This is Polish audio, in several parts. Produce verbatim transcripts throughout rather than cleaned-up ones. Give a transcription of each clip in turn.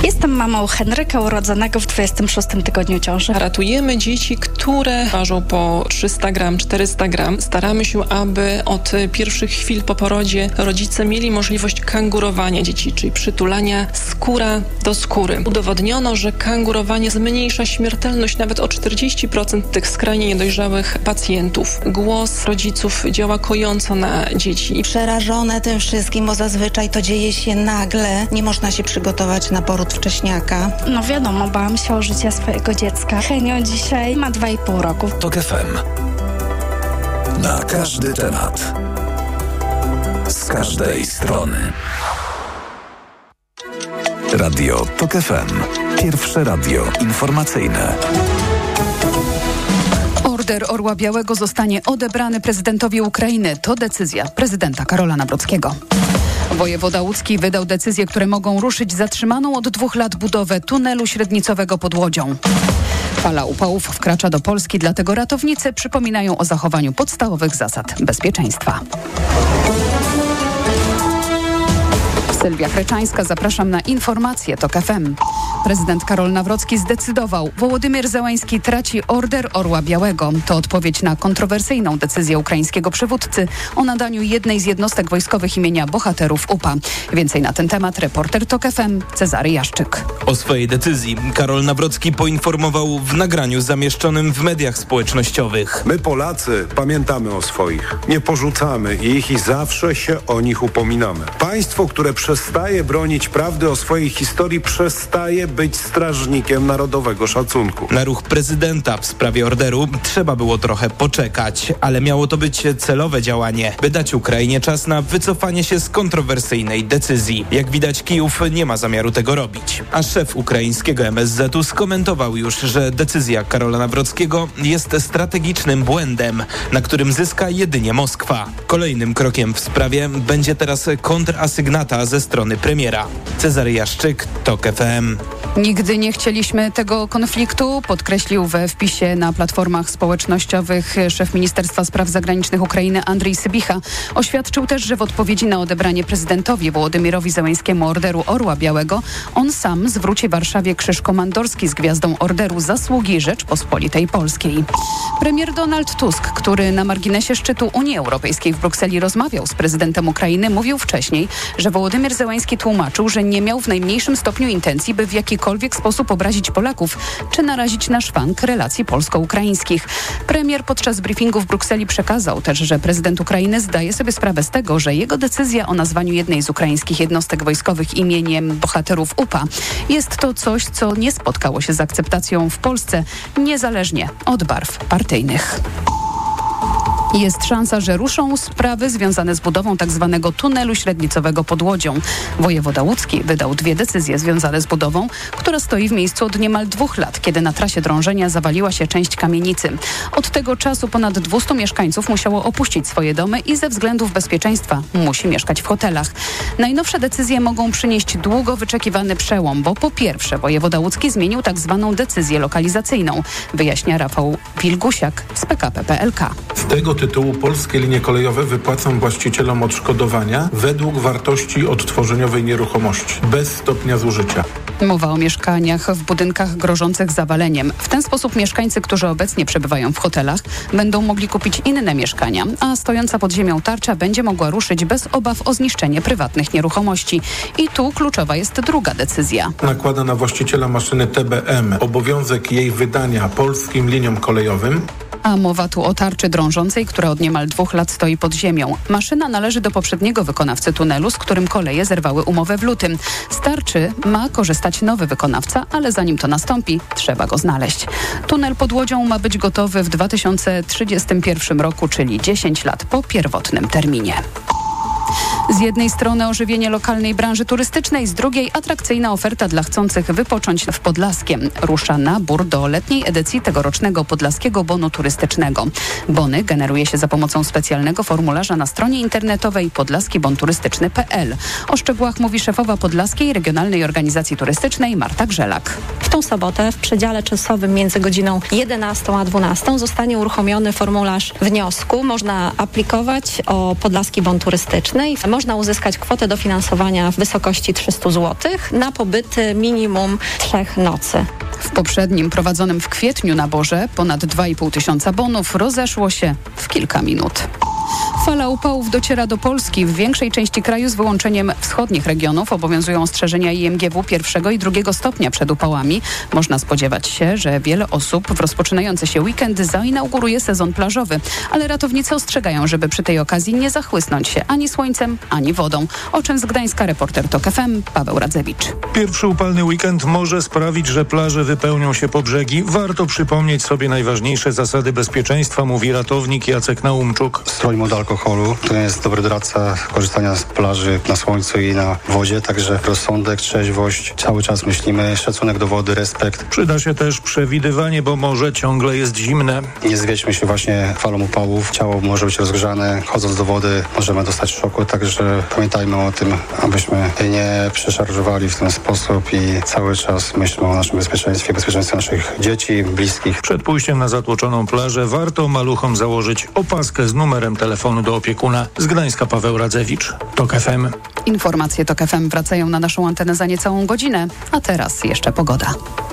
Jestem mamą Henryka, urodzonego w dwudziestym szóstym tygodniu ciąży. Ratujemy dzieci, które ważą po trzysta gram, czterysta gram. Staramy się, aby od pierwszych chwil po porodzie rodzice mieli możliwość kangurowania dzieci, czyli przytulania skóra do skóry. Udowodniono, że kangurowanie zmniejsza śmiertelność nawet o czterdzieści procent tych skrajnie niedojrzałych pacjentów. Głos rodziców działa kojąco na dzieci. Przerażone tym wszystkim, bo zazwyczaj to dzieje się nagle. Nie można się przygotować na poród wcześniaka. No wiadomo, bałam się o życie swojego dziecka. Henio dzisiaj ma dwa i pół roku. TOK F M. Na każdy temat. Z każdej strony. Radio TOK F M. Pierwsze radio informacyjne. Order Orła Białego zostanie odebrany prezydentowi Ukrainy. To decyzja prezydenta Karola Nawrockiego. Wojewoda łódzki wydał decyzje, które mogą ruszyć zatrzymaną od dwóch lat budowę tunelu średnicowego pod Łodzią. Fala upałów wkracza do Polski, dlatego ratownicy przypominają o zachowaniu podstawowych zasad bezpieczeństwa. Sylwia Chreczańska, zapraszam na informacje TOK F M. Prezydent Karol Nawrocki zdecydował. Wołodymyr Zełański traci Order Orła Białego. To odpowiedź na kontrowersyjną decyzję ukraińskiego przywódcy o nadaniu jednej z jednostek wojskowych imienia bohaterów U P A. Więcej na ten temat reporter TOK F M Cezary Jaszczyk. O swojej decyzji Karol Nawrocki poinformował w nagraniu zamieszczonym w mediach społecznościowych. My Polacy pamiętamy o swoich. Nie porzucamy ich i zawsze się o nich upominamy. Państwo, które przestaje bronić prawdy o swojej historii, przestaje być strażnikiem narodowego szacunku. Na ruch prezydenta w sprawie orderu trzeba było trochę poczekać, ale miało to być celowe działanie, by dać Ukrainie czas na wycofanie się z kontrowersyjnej decyzji. Jak widać, Kijów nie ma zamiaru tego robić. A szef ukraińskiego M S Z u skomentował już, że decyzja Karola Nawrockiego jest strategicznym błędem, na którym zyska jedynie Moskwa. Kolejnym krokiem w sprawie będzie teraz kontrasygnata ze strony premiera. Cezary Jaszczyk, TOK F M. Nigdy nie chcieliśmy tego konfliktu, podkreślił we wpisie na platformach społecznościowych szef Ministerstwa Spraw Zagranicznych Ukrainy Andrzej Sybicha. Oświadczył też, że w odpowiedzi na odebranie prezydentowi Wołodymyrowi Zełańskiemu Orderu Orła Białego on sam zwróci Warszawie krzyż komandorski z gwiazdą Orderu Zasługi Rzeczpospolitej Polskiej. Premier Donald Tusk, który na marginesie szczytu Unii Europejskiej w Brukseli rozmawiał z prezydentem Ukrainy, mówił wcześniej, że Wołodymyr Zełański tłumaczył, że nie miał w najmniejszym stopniu intencji, by w jakikolwiek sposób obrazić Polaków czy narazić na szwank relacji polsko-ukraińskich. Premier podczas briefingu w Brukseli przekazał też, że prezydent Ukrainy zdaje sobie sprawę z tego, że jego decyzja o nazwaniu jednej z ukraińskich jednostek wojskowych imieniem bohaterów U P A jest to coś, co nie spotkało się z akceptacją w Polsce, niezależnie od barw partyjnych. Jest szansa, że ruszą sprawy związane z budową tzw. tunelu średnicowego pod Łodzią. Wojewoda łódzki wydał dwie decyzje związane z budową, która stoi w miejscu od niemal dwóch lat, kiedy na trasie drążenia zawaliła się część kamienicy. Od tego czasu ponad dwustu mieszkańców musiało opuścić swoje domy i ze względów bezpieczeństwa musi mieszkać w hotelach. Najnowsze decyzje mogą przynieść długo wyczekiwany przełom, bo po pierwsze wojewoda łódzki zmienił tzw. decyzję lokalizacyjną, wyjaśnia Rafał Wilgusiak z P K P P L K. Z tego tytułu polskie linie kolejowe wypłacą właścicielom odszkodowania według wartości odtworzeniowej nieruchomości, bez stopnia zużycia. Mowa o mieszkaniach w budynkach grożących zawaleniem. W ten sposób mieszkańcy, którzy obecnie przebywają w hotelach, będą mogli kupić inne mieszkania, a stojąca pod ziemią tarcza będzie mogła ruszyć bez obaw o zniszczenie prywatnych nieruchomości. I tu kluczowa jest druga decyzja. Nakłada na właściciela maszyny T B M obowiązek jej wydania polskim liniom kolejowym. A mowa tu o tarczy drążącej, która od niemal dwóch lat stoi pod ziemią. Maszyna należy do poprzedniego wykonawcy tunelu, z którym koleje zerwały umowę w lutym. Z tarczy ma korzystać nowy wykonawca, ale zanim to nastąpi, trzeba go znaleźć. Tunel pod Łodzią ma być gotowy w dwa tysiące trzydziestym pierwszym roku, czyli dziesięć lat po pierwotnym terminie. Z jednej strony ożywienie lokalnej branży turystycznej, z drugiej atrakcyjna oferta dla chcących wypocząć w Podlaskiem. Rusza nabór do letniej edycji tegorocznego Podlaskiego Bonu Turystycznego. Bony generuje się za pomocą specjalnego formularza na stronie internetowej podlaski bon turystyczny kropka p l. O szczegółach mówi szefowa Podlaskiej Regionalnej Organizacji Turystycznej Marta Grzelak. W tą sobotę w przedziale czasowym między godziną jedenastą a dwunastą zostanie uruchomiony formularz wniosku. Można aplikować o Podlaski Bon Turystyczny i można uzyskać kwotę dofinansowania w wysokości trzysta złotych na pobyty minimum trzech nocy. W poprzednim, prowadzonym w kwietniu naborze ponad dwa i pół tysiąca bonów rozeszło się w kilka minut. Fala upałów dociera do Polski. W większej części kraju z wyłączeniem wschodnich regionów obowiązują ostrzeżenia I M G W pierwszego i drugiego stopnia przed upałami. Można spodziewać się, że wiele osób w rozpoczynający się weekend zainauguruje sezon plażowy, ale ratownicy ostrzegają, żeby przy tej okazji nie zachłysnąć się ani słońcem, ani wodą. O czym z Gdańska reporter TOK F M Paweł Radzewicz. Pierwszy upalny weekend może sprawić, że plaże wypełnią się po brzegi. Warto przypomnieć sobie najważniejsze zasady bezpieczeństwa, mówi ratownik Jacek Naumczuk. Stroń od alkoholu. To jest dobry doradca korzystania z plaży na słońcu i na wodzie, także rozsądek, trzeźwość, cały czas myślimy, szacunek do wody, respekt. Przyda się też przewidywanie, bo morze ciągle jest zimne. Nie zwiedźmy się właśnie falą upałów. Ciało może być rozgrzane. Chodząc do wody możemy dostać szoku, także pamiętajmy o tym, abyśmy nie przeszarżowali w ten sposób i cały czas myślmy o naszym bezpieczeństwie, bezpieczeństwie naszych dzieci, bliskich. Przed pójściem na zatłoczoną plażę warto maluchom założyć opaskę z numerem telefonu do opiekuna. Z Gdańska Paweł Radzewicz, TOK F M. Informacje TOK F M wracają na naszą antenę za niecałą godzinę, a teraz jeszcze pogoda.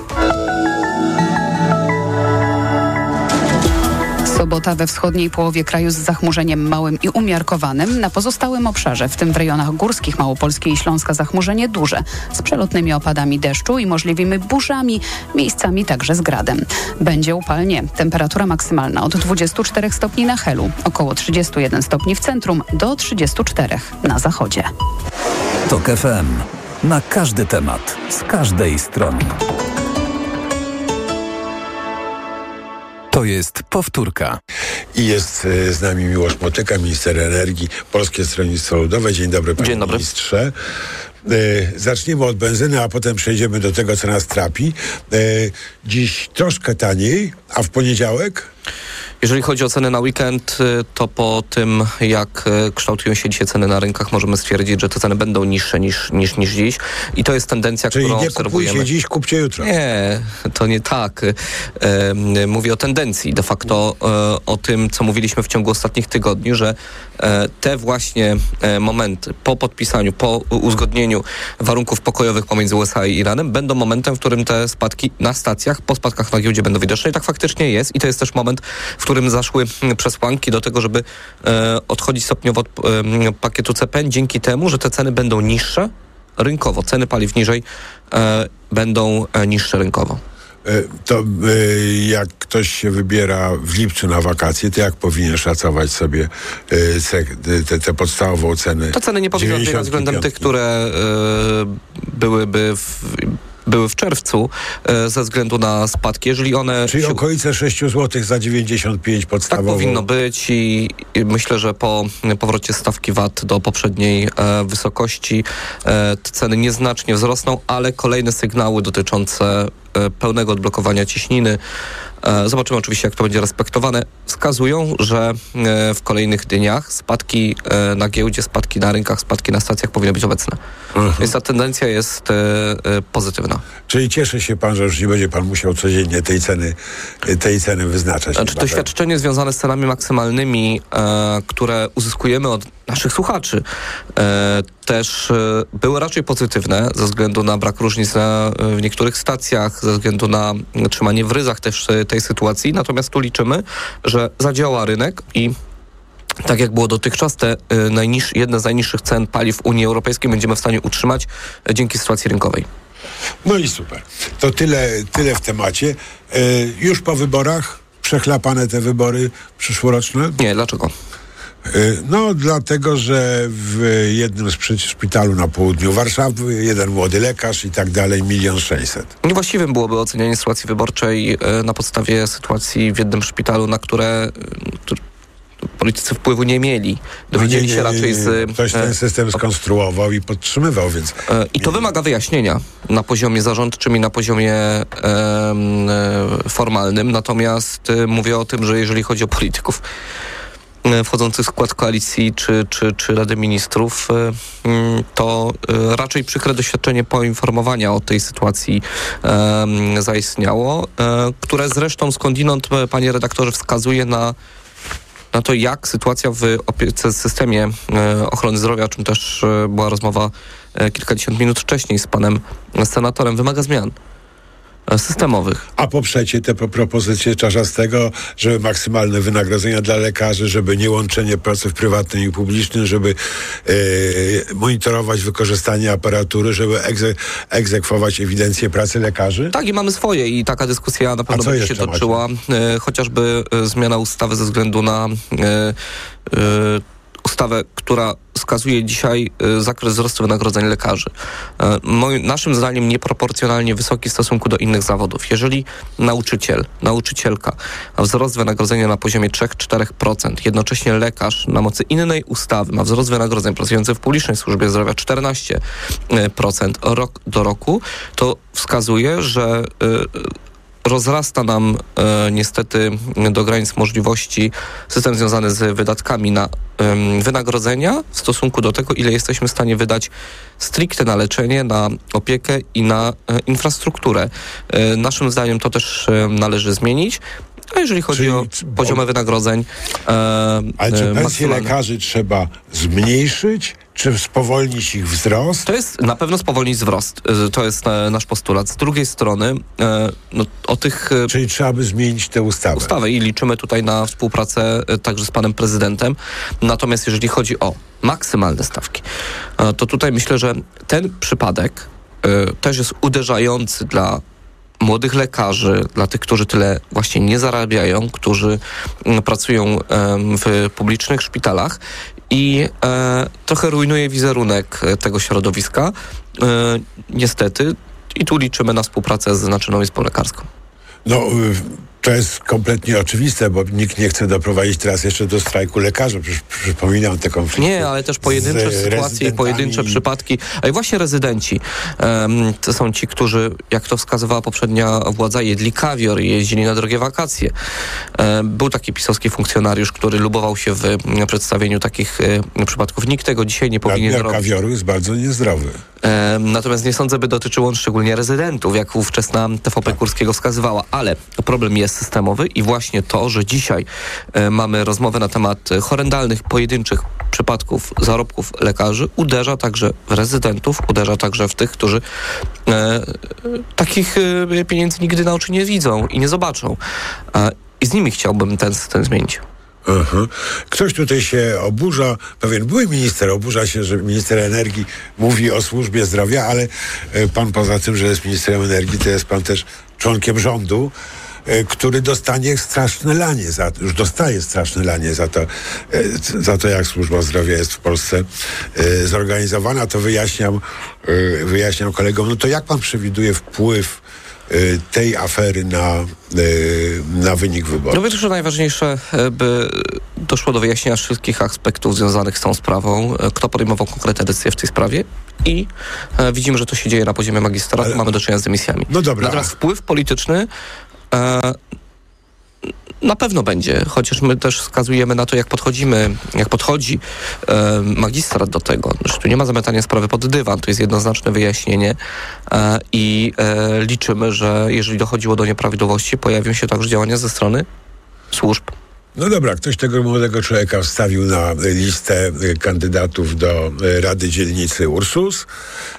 Sobota we wschodniej połowie kraju z zachmurzeniem małym i umiarkowanym. Na pozostałym obszarze, w tym w rejonach górskich Małopolski i Śląska, zachmurzenie duże, z przelotnymi opadami deszczu i możliwymi burzami, miejscami także z gradem. Będzie upalnie. Temperatura maksymalna od dwudziestu czterech stopni na Helu, około trzydziestu jeden stopni w centrum, do trzydziestu czterech na zachodzie. TOK F M. Na każdy temat, z każdej strony. To jest powtórka. I jest z nami Miłosz Motyka, minister energii, Polskie Stronnictwo Ludowe. Dzień dobry, panie Dzień dobry. ministrze. E, zaczniemy od benzyny, a potem przejdziemy do tego, co nas trapi. E, dziś troszkę taniej, a w poniedziałek? Jeżeli chodzi o ceny na weekend, to po tym, jak kształtują się dzisiaj ceny na rynkach, możemy stwierdzić, że te ceny będą niższe niż, niż, niż dziś. I to jest tendencja, Czyli którą nie obserwujemy. kupujcie dziś, kupcie jutro. Nie, to nie tak. E, mówię o tendencji, de facto e, o tym, co mówiliśmy w ciągu ostatnich tygodni, że e, te właśnie e, momenty po podpisaniu, po uzgodnieniu warunków pokojowych pomiędzy U S A i Iranem będą momentem, w którym te spadki na stacjach, po spadkach na giełdzie będą widoczne. I tak faktycznie jest. I to jest też moment, w którym zaszły przesłanki do tego, żeby e, odchodzić stopniowo od e, pakietu C P N, dzięki temu, że te ceny będą niższe rynkowo. Ceny paliw niżej e, będą e, niższe rynkowo. To jak ktoś się wybiera w lipcu na wakacje, to jak powinien szacować sobie tę podstawową cenę? To ceny nie powinny odbiegać względem tych, które y, byłyby w, były w czerwcu y, ze względu na spadki. Jeżeli one Czyli się... okolice sześć złotych za dziewięćdziesiąt pięć podstawowo. Tak powinno być i, i myślę, że po powrocie stawki V A T do poprzedniej e, wysokości e, te ceny nieznacznie wzrosną, ale kolejne sygnały dotyczące e, pełnego odblokowania ciśniny, e, zobaczymy oczywiście, jak to będzie respektowane, wskazują, że e, w kolejnych dniach spadki e, na giełdzie, spadki na rynkach, spadki na stacjach powinny być obecne. Mhm. Więc ta tendencja jest e, e, pozytywna. Czyli cieszy się pan, że już nie będzie pan musiał codziennie tej ceny, tej ceny wyznaczać. Znaczy, doświadczenie związane z cenami maksymalnymi, e, które uzyskujemy od naszych słuchaczy, e, też e, były raczej pozytywne ze względu na brak różnic na, w niektórych stacjach, ze względu na trzymanie w ryzach też e, tej sytuacji. Natomiast tu liczymy, że zadziała rynek i tak jak było dotychczas, te y, najniż, jedne z najniższych cen paliw w Unii Europejskiej będziemy w stanie utrzymać y, dzięki sytuacji rynkowej. No i super. To tyle, tyle w temacie. Y, już po wyborach przechlapane te wybory przyszłoroczne? Nie, dlaczego? Y, no dlatego, że w jednym z szpitalu na południu Warszawy jeden młody lekarz i tak dalej, milion sześćset. Niewłaściwym byłoby ocenianie sytuacji wyborczej y, na podstawie sytuacji w jednym szpitalu, na które... Y, politycy wpływu nie mieli. Dowiedzieli no nie, nie, się raczej nie, nie. z... Ktoś ten system skonstruował i podtrzymywał, więc... I to wymaga wyjaśnienia na poziomie zarządczym i na poziomie e, e, formalnym. Natomiast e, mówię o tym, że jeżeli chodzi o polityków, wchodzących w skład koalicji czy, czy, czy Rady Ministrów, to raczej przykre doświadczenie poinformowania o tej sytuacji zaistniało, które zresztą skądinąd, panie redaktorze, wskazuje na na to, jak sytuacja w opiece, systemie ochrony zdrowia, o czym też była rozmowa kilkadziesiąt minut wcześniej z panem senatorem, wymaga zmian systemowych. A poprzecie te propozycje Czarzastego, żeby maksymalne wynagrodzenia dla lekarzy, żeby nie łączenie pracy w prywatnym i publicznym, żeby e, monitorować wykorzystanie aparatury, żeby egze, egzekwować ewidencję pracy lekarzy? Tak, i mamy swoje i taka dyskusja na pewno będzie się toczyła. E, chociażby e, zmiana ustawy ze względu na e, e, ustawę, która wskazuje dzisiaj y, zakres wzrostu wynagrodzeń lekarzy. Y, moim, naszym zdaniem nieproporcjonalnie wysoki w stosunku do innych zawodów. Jeżeli nauczyciel, nauczycielka ma wzrost wynagrodzenia na poziomie trzy do czterech procent, jednocześnie lekarz na mocy innej ustawy ma wzrost wynagrodzeń pracujący w publicznej służbie zdrowia czternaście procent rok do roku, to wskazuje, że y, rozrasta nam e, niestety do granic możliwości system związany z wydatkami na e, wynagrodzenia w stosunku do tego, ile jesteśmy w stanie wydać stricte na leczenie, na opiekę i na e, infrastrukturę. E, naszym zdaniem to też e, należy zmienić. A jeżeli chodzi Czyli, o poziomy bo... wynagrodzeń... E, Ale czy pensje lekarzy trzeba zmniejszyć? Czy spowolnić ich wzrost? To jest na pewno spowolnić wzrost. To jest e, nasz postulat. Z drugiej strony e, no, o tych... E, Czyli trzeba by zmienić tę ustawę. Ustawę i liczymy tutaj na współpracę e, także z panem prezydentem. Natomiast jeżeli chodzi o maksymalne stawki, e, to tutaj myślę, że ten przypadek e, też jest uderzający dla młodych lekarzy, dla tych, którzy tyle właśnie nie zarabiają, którzy m, pracują e, w publicznych szpitalach i e, trochę rujnuje wizerunek tego środowiska. E, niestety. I tu liczymy na współpracę z Naczelną Izbą Lekarską. No, to jest kompletnie oczywiste, bo nikt nie chce doprowadzić teraz jeszcze do strajku lekarzy. Przecież przypominam te konflikty. Nie, ale też pojedyncze sytuacje i pojedyncze przypadki. A i właśnie rezydenci um, to są ci, którzy, jak to wskazywała poprzednia władza, jedli kawior i jeździli na drogie wakacje. Um, był taki pisowski funkcjonariusz, który lubował się w przedstawieniu takich um, przypadków. Nikt tego dzisiaj nie powinien Nadmiar robić. kawioru jest bardzo niezdrowy. Um, natomiast nie sądzę, by dotyczyło on szczególnie rezydentów, jak ówczesna T V P Kurskiego wskazywała. Ale problem jest systemowy i właśnie to, że dzisiaj e, mamy rozmowę na temat horrendalnych, pojedynczych przypadków zarobków lekarzy, uderza także w rezydentów, uderza także w tych, którzy e, takich e, pieniędzy nigdy na oczy nie widzą i nie zobaczą. E, I z nimi chciałbym ten system zmienić. Uh-huh. Ktoś tutaj się oburza, pewien były minister oburza się, że minister energii mówi o służbie zdrowia, ale e, pan poza tym, że jest ministrem energii, to jest pan też członkiem rządu, e, który dostanie straszne lanie, za, już dostaje straszne lanie za to, e, za to, jak służba zdrowia jest w Polsce e, zorganizowana. To wyjaśniam, e, wyjaśniam kolegom. No to jak pan przewiduje wpływ tej afery na, na wynik wyborów? No myślę, że najważniejsze, by doszło do wyjaśnienia wszystkich aspektów związanych z tą sprawą, kto podejmował konkretne decyzje w tej sprawie i e, widzimy, że to się dzieje na poziomie magistratu, Ale... mamy do czynienia z dymisjami. No dobra. Natomiast wpływ polityczny e, na pewno będzie, chociaż my też wskazujemy na to, jak podchodzimy, jak podchodzi e, magistrat do tego, że tu nie ma zamiatania sprawy pod dywan, tu jest jednoznaczne wyjaśnienie e, i e, liczymy, że jeżeli dochodziło do nieprawidłowości, pojawią się także działania ze strony służb. No dobra, ktoś tego młodego człowieka wstawił na listę kandydatów do Rady Dzielnicy Ursus.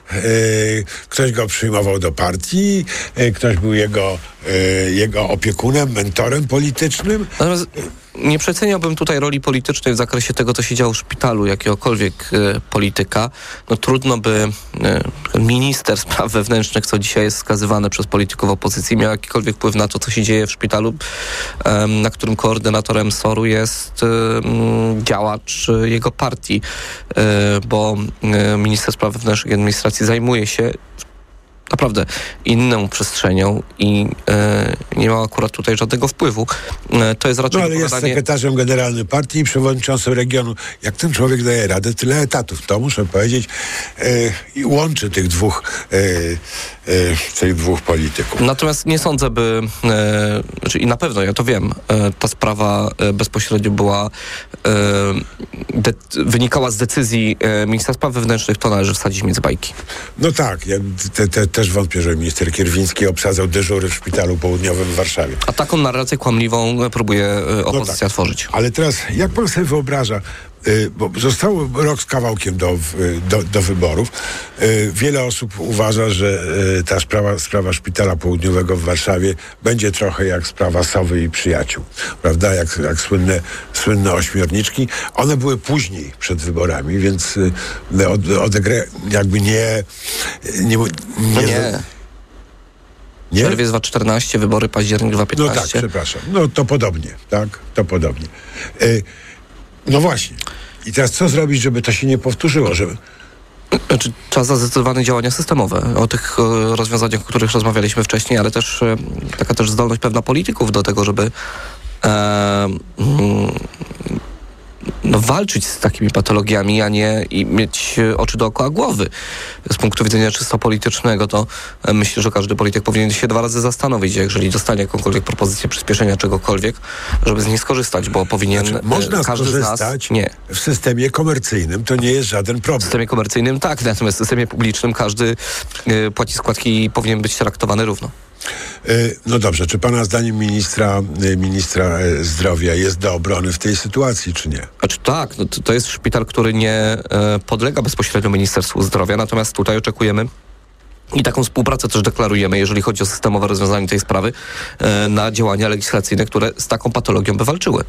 Ktoś go przyjmował do partii, ktoś był jego, jego opiekunem, mentorem politycznym. Natomiast nie przeceniałbym tutaj roli politycznej w zakresie tego, co się działo w szpitalu, jakiegokolwiek e, polityka. No trudno by e, minister spraw wewnętrznych, co dzisiaj jest wskazywane przez polityków opozycji, miał jakikolwiek wpływ na to, co się dzieje w szpitalu, e, na którym koordynatorem S O R-u jest e, działacz jego partii, e, bo e, minister spraw wewnętrznych i administracji zajmuje się naprawdę inną przestrzenią i e, nie ma akurat tutaj żadnego wpływu. E, to jest raczej... No ale jest sekretarzem generalnym partii i przewodniczącym regionu. Jak ten człowiek daje radę, tyle etatów. To muszę powiedzieć e, i łączy tych dwóch e, tych dwóch polityków. Natomiast nie sądzę, by, e, znaczy, i na pewno, ja to wiem, e, ta sprawa e, bezpośrednio była, e, de, wynikała z decyzji e, ministra spraw wewnętrznych, to należy wsadzić między bajki. No tak, ja te, te, też wątpię, że minister Kierwiński obsadzał dyżury w szpitalu południowym w Warszawie. A taką narrację kłamliwą próbuje e, opozycja no tak. tworzyć. Ale teraz, jak pan sobie wyobraża, bo został rok z kawałkiem do, do, do wyborów. Wiele osób uważa, że ta sprawa, sprawa szpitala południowego w Warszawie będzie trochę jak sprawa Sowy i przyjaciół. Prawda? Jak, jak słynne, słynne ośmiorniczki. One były później przed wyborami, więc od, odegra jakby nie... Nie, nie, nie. nie? Czerwiec dwa tysiące czternasty, wybory październik dwa tysiące piętnasty. No tak, przepraszam. No to podobnie, tak? To podobnie. Y No właśnie. I teraz co zrobić, żeby to się nie powtórzyło? Żeby... Znaczy, czas na zdecydowane działania systemowe. O tych e, rozwiązaniach, o których rozmawialiśmy wcześniej, ale też e, taka też zdolność pewna polityków do tego, żeby e, mm, no, walczyć z takimi patologiami, a nie i mieć oczy dookoła głowy. Z punktu widzenia czysto politycznego, to e, myślę, że każdy polityk powinien się dwa razy zastanowić, jeżeli dostanie jakąkolwiek propozycję przyspieszenia czegokolwiek, żeby z niej skorzystać, bo powinien znaczy, można e, każdy skorzystać z nas... Nie. W systemie komercyjnym to nie jest żaden problem. W systemie komercyjnym tak, natomiast w systemie publicznym każdy e, płaci składki i powinien być traktowany równo. No dobrze, czy pana zdaniem ministra, ministra zdrowia jest do obrony w tej sytuacji, czy nie? Znaczy tak, no to, to jest szpital, który nie e, podlega bezpośrednio Ministerstwu Zdrowia, natomiast tutaj oczekujemy i taką współpracę też deklarujemy, jeżeli chodzi o systemowe rozwiązanie tej sprawy, e, na działania legislacyjne, które z taką patologią by walczyły.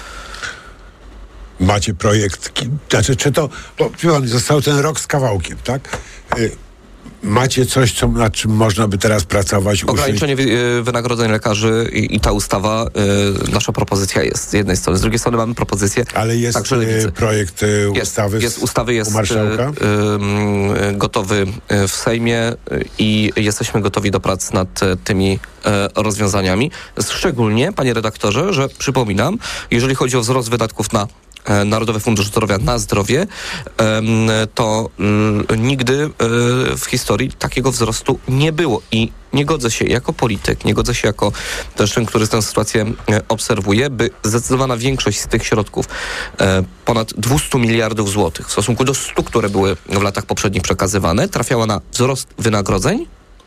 Macie projekt, znaczy czy to, bo pan, został ten rok z kawałkiem, tak? Y Macie coś, co, nad czym można by teraz pracować? Ograniczenie wy, wynagrodzeń lekarzy i, i ta ustawa, y, nasza propozycja jest z jednej strony. Z drugiej strony mamy propozycję ale jest także lewicy. projekt y, ustawy jest, jest ustawy jest u marszałka? Y, y, gotowy w Sejmie i jesteśmy gotowi do prac nad tymi y, rozwiązaniami. Szczególnie, panie redaktorze, że przypominam, jeżeli chodzi o wzrost wydatków na Narodowy Fundusz Zdrowia na zdrowie, to nigdy w historii takiego wzrostu nie było i nie godzę się jako polityk, nie godzę się jako też ten, który tę sytuację obserwuje, by zdecydowana większość z tych środków, ponad dwieście miliardów złotych w stosunku do stu, które były w latach poprzednich przekazywane, trafiała na wzrost wynagrodzeń,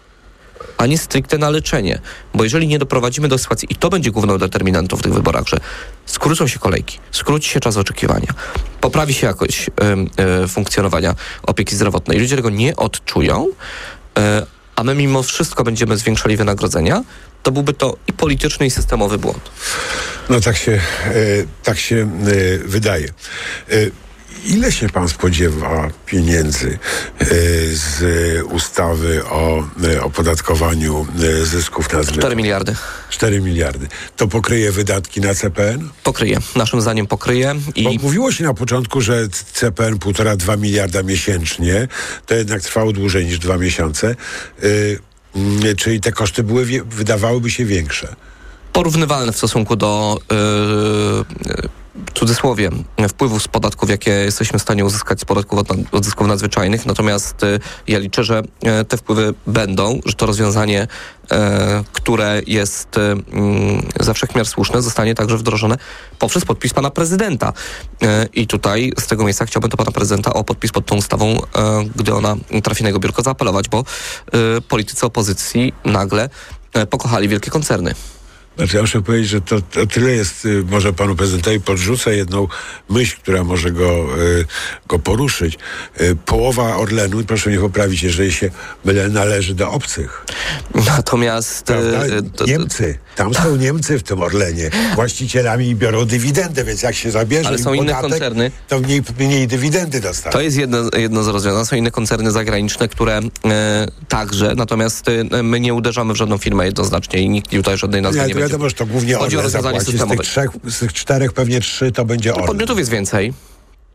a nie stricte na leczenie. Bo jeżeli nie doprowadzimy do sytuacji, i to będzie główną determinantą w tych wyborach, że skrócą się kolejki, skróci się czas oczekiwania, poprawi się jakość y, y, funkcjonowania opieki zdrowotnej. Ludzie tego nie odczują, y, a my mimo wszystko będziemy zwiększali wynagrodzenia, to byłby to i polityczny, i systemowy błąd. No tak się, y, tak się y, wydaje. Y, Ile się pan spodziewa pieniędzy y, z ustawy o y, opodatkowaniu y, zysków nadzwyczajnych? cztery miliardy. cztery miliardy. To pokryje wydatki na C P N? Pokryje. Naszym zdaniem pokryje. I... Bo mówiło się na początku, że C P N półtora, dwa miliarda miesięcznie. To jednak trwało dłużej niż dwa miesiące. Y, y, czyli te koszty były, wydawałyby się większe. Porównywalne w stosunku do... Yy, yy, w cudzysłowie, wpływów z podatków, jakie jesteśmy w stanie uzyskać z podatków od, od zysków nadzwyczajnych. Natomiast y, ja liczę, że y, te wpływy będą, że to rozwiązanie, y, które jest y, y, ze wszechmiar słuszne, zostanie także wdrożone poprzez podpis pana prezydenta. Y, I tutaj z tego miejsca chciałbym do pana prezydenta o podpis pod tą ustawą, y, gdy ona trafi na jego biurko, zaapelować, bo y, politycy opozycji nagle y, pokochali wielkie koncerny. Znaczy, ja muszę powiedzieć, że to, to tyle jest, y, może panu prezydentowi podrzucę jedną myśl, która może go, y, go poruszyć. Y, połowa Orlenu, proszę mnie poprawić, jeżeli się mylę, należy do obcych. Natomiast... Y, to, Niemcy. Tam są Niemcy w tym Orlenie właścicielami i biorą dywidendę, więc jak się zabierze ale są im inne podatek, koncerny. to mniej, mniej dywidendy dostaną. To jest jedno, jedno z rozwiązań. Są inne koncerny zagraniczne, które e, także, natomiast e, my nie uderzamy w żadną firmę jednoznacznie i nikt tutaj żadnej nazwy nie, nie będzie. Wiadomo, że to głównie chodzi o rozwiązanie systemowe. Z tych, trzech, z tych czterech pewnie trzy to będzie Orlen. Podmiotów jest więcej.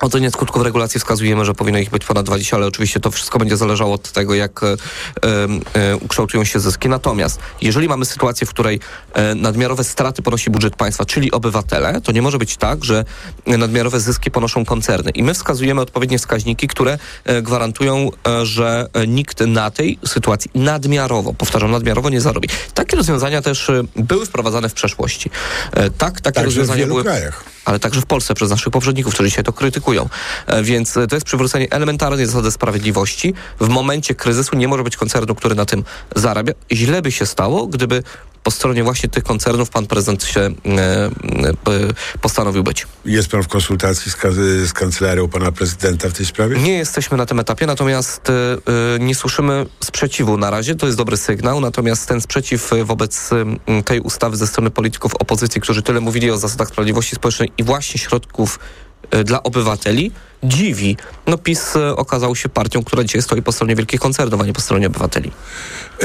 ocenie skutków regulacji wskazujemy, że powinno ich być ponad dwadzieścia, ale oczywiście to wszystko będzie zależało od tego, jak e, e, ukształtują się zyski. Natomiast jeżeli mamy sytuację, w której e, nadmiarowe straty ponosi budżet państwa, czyli obywatele, to nie może być tak, że nadmiarowe zyski ponoszą koncerny. I my wskazujemy odpowiednie wskaźniki, które e, gwarantują, e, że e, nikt na tej sytuacji nadmiarowo, powtarzam, nadmiarowo nie zarobi. Takie rozwiązania też e, były wprowadzane w przeszłości. E, tak, takie Także rozwiązania w wielu były... krajach. Ale także w Polsce przez naszych poprzedników, którzy dzisiaj to krytykują. E, więc to jest przywrócenie elementarnej zasady sprawiedliwości. W momencie kryzysu nie może być koncernu, który na tym zarabia. Źle by się stało, gdyby po stronie właśnie tych koncernów pan prezydent się e, e, postanowił być. Jest pan w konsultacji z, z kancelarią pana prezydenta w tej sprawie? Nie jesteśmy na tym etapie, natomiast e, e, nie słyszymy sprzeciwu na razie. To jest dobry sygnał, natomiast ten sprzeciw wobec e, tej ustawy ze strony polityków opozycji, którzy tyle mówili o zasadach sprawiedliwości społecznej i właśnie środków e, dla obywateli, dziwi. No PiS e, okazał się partią, która dzisiaj stoi po stronie wielkich koncernów, a nie po stronie obywateli. E,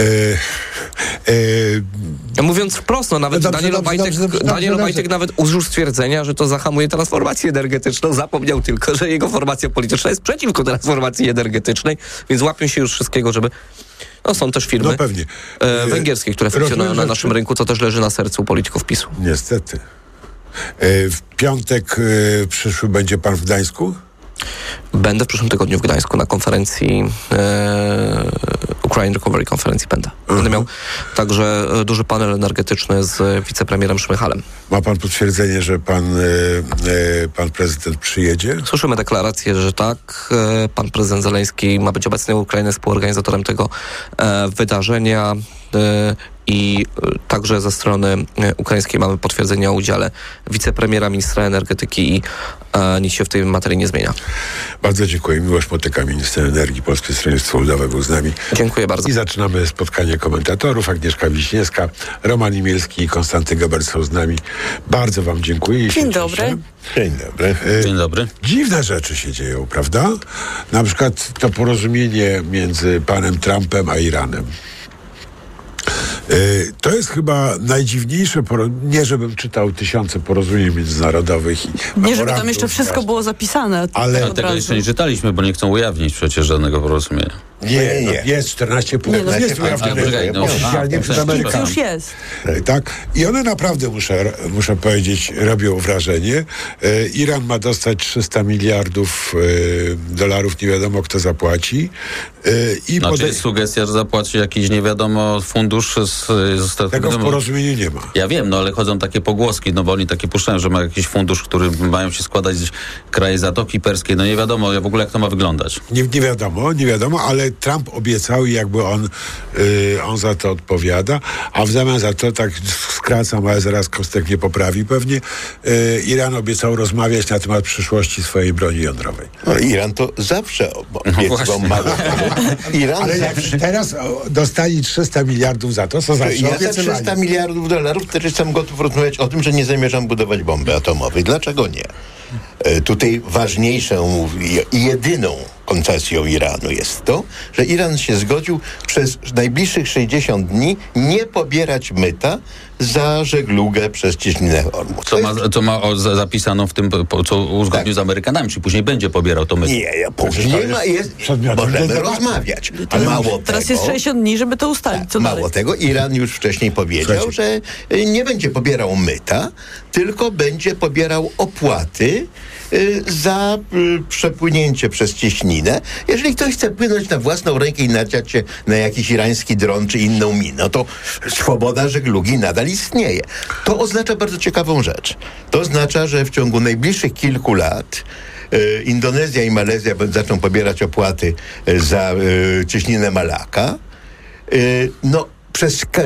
e, Mówiąc wprost, no nawet no dobrze, Daniel dobrze, Obajtek, dobrze, dobrze, Daniel dobrze, Obajtek dobrze. nawet użył stwierdzenia, że to zahamuje transformację energetyczną. Zapomniał tylko, że jego formacja polityczna jest przeciwko transformacji energetycznej, więc łapią się już wszystkiego, żeby... No są też firmy no pewnie. E, węgierskie, które funkcjonują na naszym rynku, co też leży na sercu polityków PiSu. Niestety. E, w piątek e, przyszły będzie pan w Gdańsku? Będę w przyszłym tygodniu w Gdańsku na konferencji e, Ukraine Recovery konferencji będę. Będę uh-huh. miał także duży panel energetyczny z wicepremierem Szmychalem. Ma pan potwierdzenie, że pan, e, e, pan prezydent przyjedzie? Słyszymy deklarację, że tak. E, pan prezydent Zeleński ma być obecny w Ukrainie, współorganizatorem tego e, wydarzenia. E, I także ze strony ukraińskiej mamy potwierdzenie o udziale wicepremiera, ministra energetyki i e, nic się w tej materii nie zmienia. Bardzo dziękuję. Miłosz Motyka, minister energii, Polskie Stronnictwo Ludowe był z nami. Dziękuję bardzo. I zaczynamy spotkanie komentatorów. Agnieszka Wiśniewska, Roman Imielski i Konstanty Gebert są z nami. Bardzo wam dziękuję. Dzień dobry. Dzień dobry. Dzień dobry. Dziwne rzeczy się dzieją, prawda? Na przykład to porozumienie między panem Trumpem a Iranem. To jest chyba najdziwniejsze, nie żebym czytał tysiące porozumień międzynarodowych. I nie, żeby tam jeszcze wszystko było zapisane. Ale tak tego jeszcze nie czytaliśmy, bo nie chcą ujawnić przecież żadnego porozumienia. Nie, nie, nie. No jest czternaście punktów. No, jest ujawnione no, oficjalnie przez Amerykanów. już jest. Tak. I one naprawdę, muszę, muszę powiedzieć, robią wrażenie. E, Iran ma dostać trzysta miliardów e, dolarów, nie wiadomo kto zapłaci. E, i znaczy pode... jest sugestia, że zapłaci jakiś nie wiadomo fundusz z, z tego w porozumieniu nie ma. Ja wiem, no ale chodzą takie pogłoski, no bo oni takie puszczają, że ma jakiś fundusz, który mają się składać z kraje Zatoki Perskiej. No nie wiadomo w ogóle jak to ma wyglądać. Nie, nie wiadomo, nie wiadomo, ale Trump obiecał i jakby on, yy, on za to odpowiada, a w zamian za to, tak skracam, ale zaraz Kostek nie poprawi pewnie, yy, Iran obiecał rozmawiać na temat przyszłości swojej broni jądrowej. No, Iran to zawsze obiecał no mało. Iran ale jak teraz dostali trzysta miliardów za to, co zawsze ja za trzysta miliardów dolarów też jestem gotów rozmawiać o tym, że nie zamierzam budować bomby atomowej. Dlaczego nie? E, tutaj ważniejszą i jedyną koncesją Iranu jest to, że Iran się zgodził przez najbliższych sześćdziesiąt dni nie pobierać myta za żeglugę przez cieśninę Ormus. Co ma, co ma o, za, zapisaną w tym, po, co uzgodnił tak. z Amerykanami, czyli później będzie pobierał to myto. Nie, ja później ma, jest, możemy rozmawiać. A mało teraz tego, jest sześćdziesiąt dni, żeby to ustalić. Co mało dalej? tego, Iran już wcześniej powiedział, Słuchajcie. że nie będzie pobierał myta, tylko będzie pobierał opłaty y, za y, przepłynięcie przez cieśninę. Jeżeli ktoś chce płynąć na własną rękę i nadziać się na jakiś irański dron czy inną minę, to swoboda żeglugi nadal istnieje. To oznacza bardzo ciekawą rzecz. To oznacza, że w ciągu najbliższych kilku lat y, Indonezja i Malezja zaczną pobierać opłaty y, za y, cieśninę Malaka. Y, no przez ka-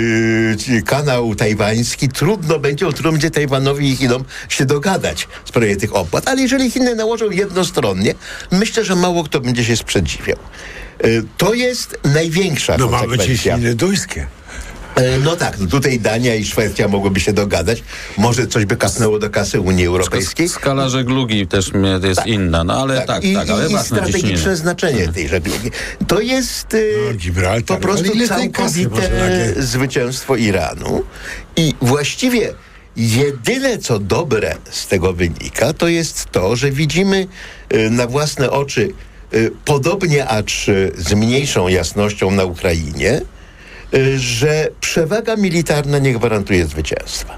y, kanał tajwański trudno będzie, trudno będzie Tajwanowi i Chinom się dogadać w sprawie tych opłat, ale jeżeli Chiny nałożą jednostronnie, myślę, że mało kto będzie się sprzeciwiał. Y, to jest największa no konsekwencja. mamy cieśniny duńskie. No tak, no tutaj Dania i Szwecja mogłyby się dogadać. Może coś by kasnęło do kasy Unii Europejskiej. Skala żeglugi też jest tak, inna, no ale tak, tak, I, tak ale i strategiczne ciśniny. znaczenie hmm. tej żeglugi. To jest y, no, po prostu całkowite zwycięstwo Iranu i właściwie Jedyne, co dobre z tego wynika, to jest to, że widzimy y, na własne oczy, y, podobnie acz y, z mniejszą jasnością na Ukrainie, y, że przewaga militarna nie gwarantuje zwycięstwa.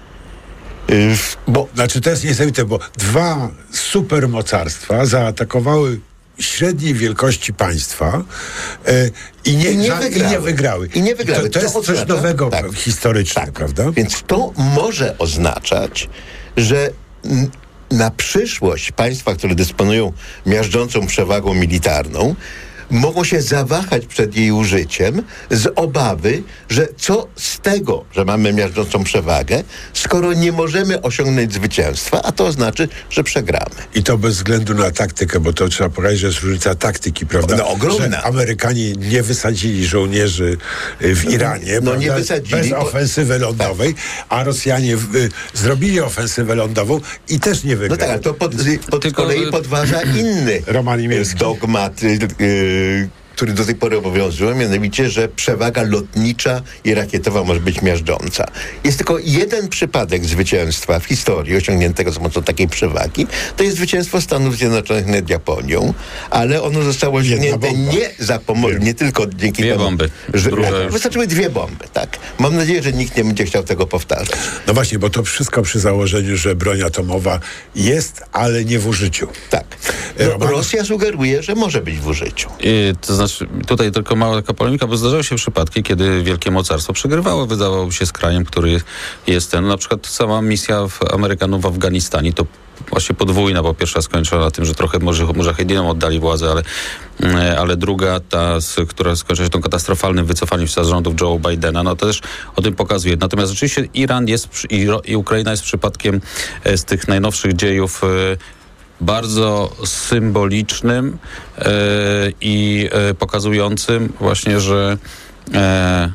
Y, bo, znaczy to jest niesamowite, bo dwa supermocarstwa zaatakowały średniej wielkości państwa y, i, nie, I, nie za, wygrały. i nie wygrały. I nie wygrały. To, to, to jest oznacza, coś nowego tak, historycznie, tak. prawda? Więc to może oznaczać, że n- na przyszłość państwa, które dysponują miażdżącą przewagą militarną, mogą się zawahać przed jej użyciem z obawy, że co z tego, że mamy miażdżącą przewagę, skoro nie możemy osiągnąć zwycięstwa, a to znaczy, że przegramy. I to bez względu na taktykę, bo to trzeba powiedzieć, że jest różnica taktyki, prawda? No, ogromna. Że Amerykanie nie wysadzili żołnierzy w Iranie, no, nie prawda? wysadzili, bez bo... ofensywy lądowej, a Rosjanie w, y, zrobili ofensywę lądową i też nie wygrali. No tak, ale to pod, pod Tylko... z kolei podważa inny dogmat, y, y, który do tej pory obowiązuje, mianowicie, że przewaga lotnicza i rakietowa może być miażdżąca. Jest tylko jeden przypadek zwycięstwa w historii osiągniętego za pomocą takiej przewagi. To jest zwycięstwo Stanów Zjednoczonych nad Japonią, ale ono zostało osiągnięte nie za pomoc, nie tylko dzięki dwie temu, bomby. że Druga tak, już... wystarczyły dwie bomby, tak. Mam nadzieję, że nikt nie będzie chciał tego powtarzać. No właśnie, bo to wszystko przy założeniu, że broń atomowa jest, ale nie w użyciu. Tak. No, Rosja sugeruje, że może być w użyciu. I, to znaczy, tutaj tylko mała taka polemika, bo zdarzały się przypadki, kiedy wielkie mocarstwo przegrywało, wydawało się z krajem, który jest ten. Na przykład sama misja w Amerykanów w Afganistanie to właśnie podwójna, bo pierwsza skończyła na tym, że trochę może Mujahedinom oddali władzę, ale, ale druga, ta, która skończyła się tą katastrofalnym wycofaniem się z rządów Joe Bidena, no to też o tym pokazuje. Natomiast rzeczywiście Iran jest i, i Ukraina jest przypadkiem z tych najnowszych dziejów bardzo symbolicznym e, i e, pokazującym właśnie, że e, e,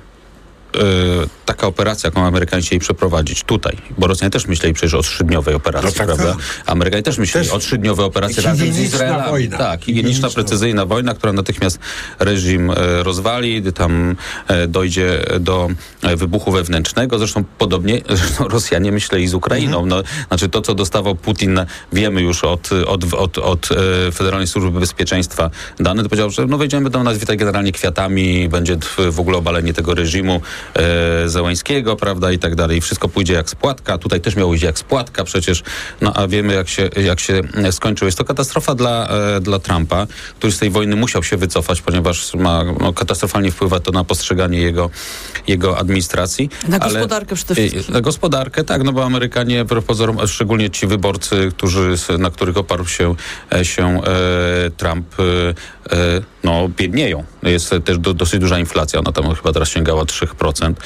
taka operacja, jaką Amerykanie chcieli przeprowadzić tutaj, bo Rosjanie też myśleli przecież o trzydniowej operacji, no tak, prawda? Tak. Amerykanie też myśleli też o trzydniowej operacji razem z Izraelem. Wojna. Tak, higieniczna, precyzyjna wojna, która natychmiast reżim e, rozwali, tam e, dojdzie do e, wybuchu wewnętrznego. Zresztą podobnie zresztą Rosjanie myśleli z Ukrainą. Mhm. No, znaczy to, co dostawał Putin, wiemy już od, od, od, od e, Federalnej Służby Bezpieczeństwa dane, to powiedział, że no wejdziemy do nas witać generalnie kwiatami, będzie w ogóle obalenie tego reżimu e, Zełańskiego, prawda, i tak dalej. I wszystko pójdzie jak spłatka. Tutaj też miało iść jak spłatka przecież. No a wiemy, jak się, jak się skończyło. Jest to katastrofa dla, e, dla Trumpa, który z tej wojny musiał się wycofać, ponieważ ma, no, katastrofalnie wpływa to na postrzeganie jego, jego administracji. Na gospodarkę przede wszystkim. Na gospodarkę, tak, no bo Amerykanie, wbrew pozorom, szczególnie ci wyborcy, którzy, na których oparł się, się e, Trump, e, no, biednieją. Jest też do, dosyć duża inflacja. Ona tam chyba teraz sięgała trzy procent.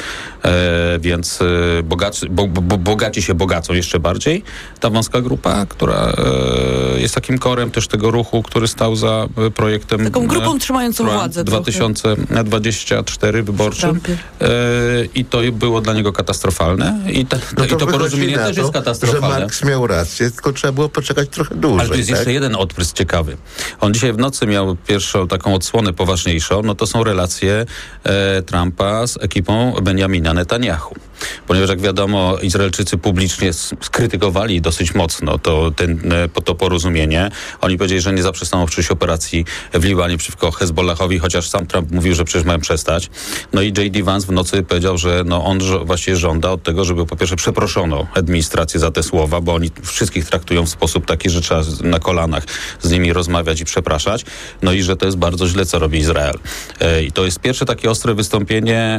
E, więc e, bogaci, bo, bo, bogaci się bogacą jeszcze bardziej. Ta wąska grupa, która e, jest takim korem też tego ruchu, który stał za e, projektem... Taką grupą e, trzymającą władzę. dwa tysiące dwudziesty czwarty wyborczym. E, I to było dla niego katastrofalne. I, ta, no to, i to porozumienie też jest katastrofalne. Że Marks miał rację, tylko trzeba było poczekać trochę dłużej. Ale to jest tak? jeszcze jeden odprysk ciekawy. On dzisiaj w nocy miał pierwszą taką odsłonę poważniejszą, no to są relacje e, Trumpa z ekipą Benjamina Netanyahu. Ponieważ jak wiadomo, Izraelczycy publicznie skrytykowali dosyć mocno to, ten, to porozumienie. Oni powiedzieli, że nie zaprzestaną przecież operacji w Libanie przeciwko Hezbollahowi, chociaż sam Trump mówił, że przecież mają przestać. No i J D Vance w nocy powiedział, że no on właściwie żąda od tego, żeby po pierwsze przeproszono administrację za te słowa, bo oni wszystkich traktują w sposób taki, że trzeba na kolanach z nimi rozmawiać i przepraszać. No i że to jest bardzo źle, co robi Izrael. E, I to jest pierwsze takie ostre wystąpienie e,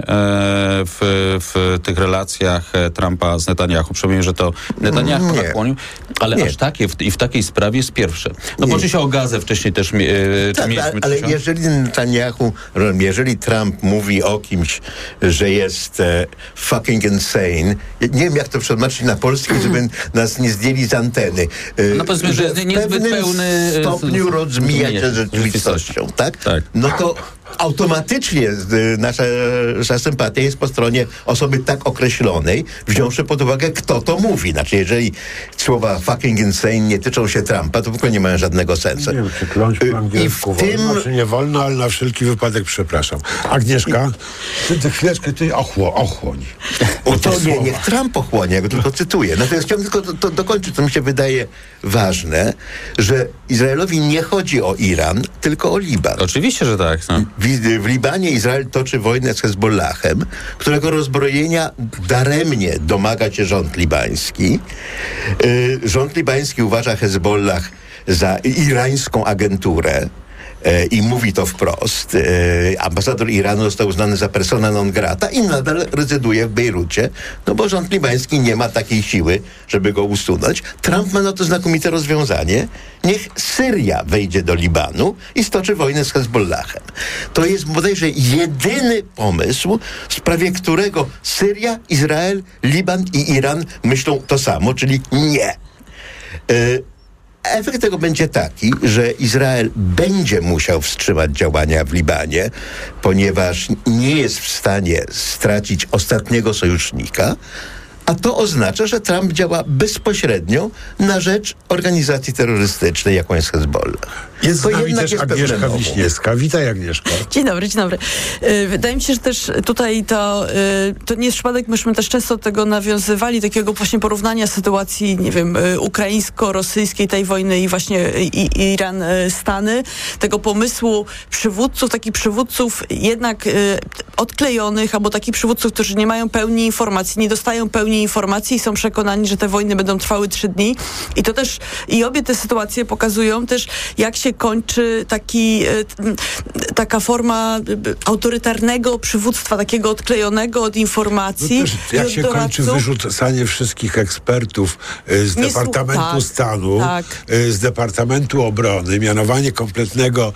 w, w tych relacjach Trumpa z Netanyahu. Przypomnę, że to Netanyahu nie. nakłonił, ale nie. aż takie w, i w takiej sprawie jest pierwsze. No bo oczywiście o Gazę wcześniej też e, tak, mieliśmy... Ale jeżeli Netanyahu, jeżeli Trump mówi o kimś, że jest e, fucking insane, nie wiem jak to przetłumaczyć na polski, żeby nas nie zdjęli z anteny. E, no powiedzmy, że jest niezbyt pełny w stopniu rozmija się z rzeczywistością, tak? tak? No to automatycznie nasza, nasza sympatia jest po stronie osoby tak określonej, wziąwszy pod uwagę, kto to mówi. Znaczy, jeżeli słowa fucking insane nie tyczą się Trumpa, to w ogóle nie mają żadnego sensu. Nie wiem, czy kląć po angielsku I w tym... wolno, czy nie wolno, ale na wszelki wypadek przepraszam. Agnieszka, ty, ty chwileczkę, ty ochło, ochłoń. O to nie, niech Trump ochłonie, ja go tylko cytuję. Natomiast chciałbym tylko to, to dokończyć, co mi się wydaje ważne, że Izraelowi nie chodzi o Iran, tylko o Liban. Oczywiście, że tak. No. W, w Libanie Izrael toczy wojnę z Hezbollahem, którego rozbrojenia daremnie domaga się rząd libański. Yy, rząd libański uważa Hezbollah za irańską agenturę. I mówi to wprost. Ambasador Iranu został uznany za persona non grata i nadal rezyduje w Bejrucie, no bo rząd libański nie ma takiej siły, żeby go usunąć. Trump ma na to znakomite rozwiązanie. Niech Syria wejdzie do Libanu i stoczy wojnę z Hezbollahem. To jest bodajże jedyny pomysł, w sprawie którego Syria, Izrael, Liban i Iran myślą to samo, czyli nie. Y- Efekt tego będzie taki, że Izrael będzie musiał wstrzymać działania w Libanie, ponieważ nie jest w stanie stracić ostatniego sojusznika, a to oznacza, że Trump działa bezpośrednio na rzecz organizacji terrorystycznej, jaką jest Hezbollah. Jest z nami też Agnieszka Wiśniewska. Witaj, Agnieszka. Dzień dobry, dzień dobry. Wydaje mi się, że też tutaj to, to nie jest przypadek, myśmy też często do tego nawiązywali, takiego właśnie porównania sytuacji, nie wiem, ukraińsko-rosyjskiej, tej wojny i właśnie Iran-Stany, tego pomysłu przywódców, takich przywódców jednak odklejonych, albo takich przywódców, którzy nie mają pełni informacji, nie dostają pełni informacji i są przekonani, że te wojny będą trwały trzy dni. I to też, i obie te sytuacje pokazują też, jak się kończy taki, taka forma autorytarnego przywództwa, takiego odklejonego od informacji. No też, jak i się doradców. kończy wyrzucanie wszystkich ekspertów z Nie Departamentu tak, Stanu, tak. z Departamentu Obrony, mianowanie kompletnego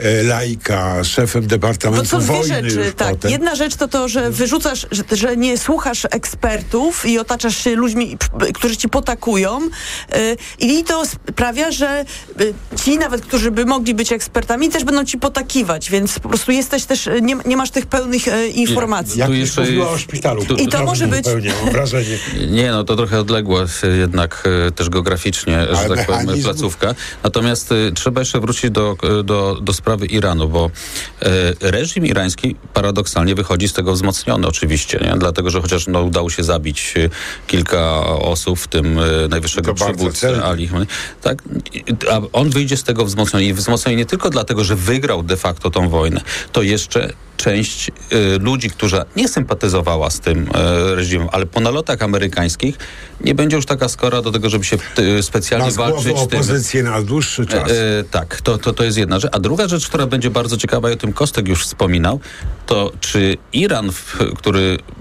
laika szefem Departamentu to są dwie Wojny. Rzeczy, tak. Potem. Jedna rzecz to to, że wyrzucasz, że, że nie słuchasz ekspertów i otaczasz się ludźmi, którzy ci potakują yy, i to sprawia, że yy, ci nawet, którzy by mogli być ekspertami, też będą ci potakiwać, więc po prostu jesteś też, nie, nie masz tych pełnych yy, informacji. Jak jeszcze mówiła o szpitalu. I to może być... Pełnie, mam wrażenie. Nie, no to trochę odległa jednak y, też geograficznie, ale że tak powiem, placówka. Natomiast y, trzeba jeszcze wrócić do, do, do sprawy Iranu, bo y, reżim irański paradoksalnie wychodzi z tego wzmocniony oczywiście, nie? Dlatego, że chociaż no, udało się zabić y, kilka osób, w tym y, najwyższego przywódcę Ali. Tak, a on wyjdzie z tego wzmocniony i wzmocniony nie tylko dlatego, że wygrał de facto tą wojnę, to jeszcze część y, ludzi, która nie sympatyzowała z tym y, reżimem, ale po nalotach amerykańskich nie będzie już taka skora do tego, żeby się y, specjalnie Nas walczyć z tym. opozycję na dłuższy czas. Y, y, tak, to, to, to jest jedna rzecz. A druga rzecz, która będzie bardzo ciekawa i o tym Kostek już wspominał, to czy Iran, w, który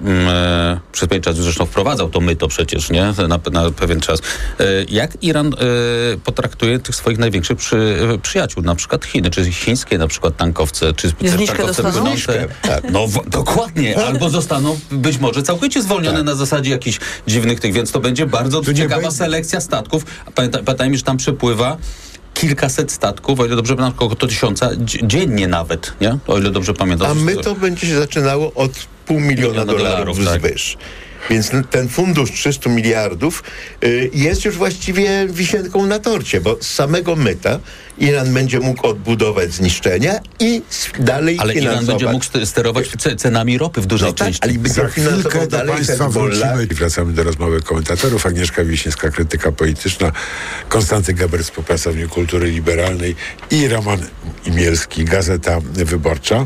y, przez pewien czas zresztą wprowadzał to myto przecież, nie? Na, na pewien czas. Y, jak Iran y, potraktuje tych swoich największych przy, przyjaciół, na przykład Chiny, czy chińskie na przykład tankowce, czy tankowce płynące. Tak. No w, dokładnie, albo zostaną być może całkowicie zwolnione tak. na zasadzie jakichś dziwnych tych, więc to będzie bardzo tu ciekawa będzie... selekcja statków. Pamiętaj, pamiętajmy, że tam przypływa kilkaset statków, o ile dobrze pamiętam, około tysiąca dziennie nawet, nie? O ile dobrze pamiętam. A my to będzie się zaczynało od pół miliona, miliona dolarów wzwyż. Tak. Więc ten fundusz trzysta miliardów y, jest już właściwie wisienką na torcie, bo z samego myta Iran będzie mógł odbudować zniszczenia i dalej ale finansować. Ale Iran będzie mógł sterować cenami ropy w dużej no tak, części. Ale będzie Za chwilkę do Państwa wrócimy i wracamy do rozmowy komentatorów. Agnieszka Wiśniewska, krytyka polityczna, Konstanty Geber, współpracownik kultury liberalnej i Roman Imielski, Gazeta Wyborcza.